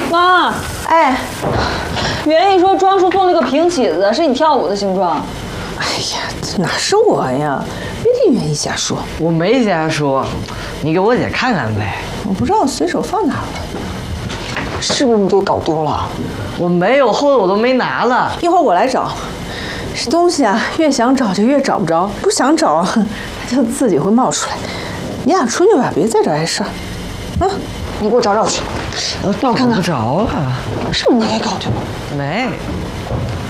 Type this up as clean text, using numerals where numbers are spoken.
妈， 哎， 园艺说庄叔做了个平起子，是你跳舞的形状。 哎呀，这哪是我呀？别听袁一瞎说， 我没瞎说，你给我姐看看呗。 我不知道随手放哪了， 是不是你给搞丢了？ 我没有，后头我都没拿了。 一会儿我来找。这东西啊，越想找就越找不着，不想找，它就自己会冒出来。你俩出去吧，别再找碍事儿。嗯， 你给我找找去，让我看看不着了， 是不是你给搞丢了？ 没。